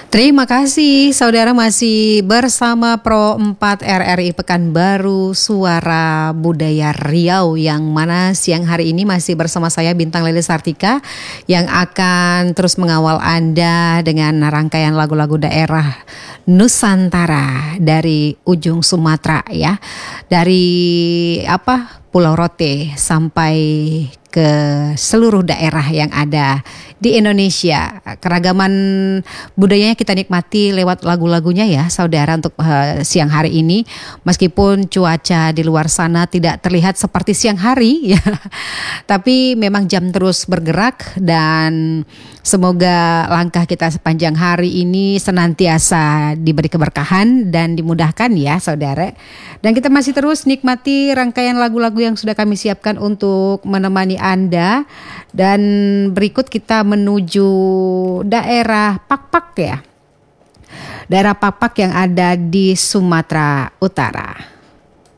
Terima kasih saudara masih bersama Pro 4 RRI Pekanbaru Suara Budaya Riau, yang mana siang hari ini masih bersama saya Bintang Leli Sartika yang akan terus mengawal Anda dengan rangkaian lagu-lagu daerah Nusantara dari ujung Sumatera ya. Dari Pulau Rote sampai ke seluruh daerah yang ada di Indonesia. Keragaman budayanya kita nikmati lewat lagu-lagunya ya saudara untuk siang hari ini. Meskipun cuaca di luar sana tidak terlihat seperti siang hari ya, tapi memang jam terus bergerak dan semoga langkah kita sepanjang hari ini senantiasa diberi keberkahan dan dimudahkan ya saudara. Dan kita masih terus nikmati rangkaian lagu-lagu yang sudah kami siapkan untuk menemani Anda. Dan berikut kita menuju daerah Pakpak ya. Daerah Pakpak yang ada di Sumatera Utara.